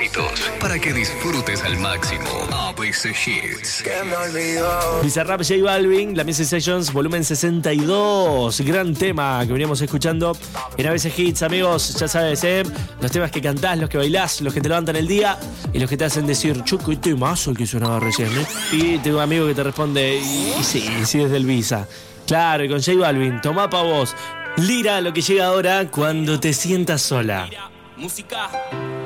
éxitos para que disfrutes al máximo. ABC Hits. Bizarrap, J Balvin, La Music Sessions, volumen 62. Gran tema que veníamos escuchando en ABC Hits, amigos. Ya sabes, los temas que cantás, los que bailás, los que te levantan el día y los que te hacen decir, choco, y temazo el que sonaba recién, Y tengo un amigo que te responde, y sí, es del Visa. Claro, y con J Balvin, tomá pa' vos. Lira, lo que llega ahora cuando te sientas sola. Música.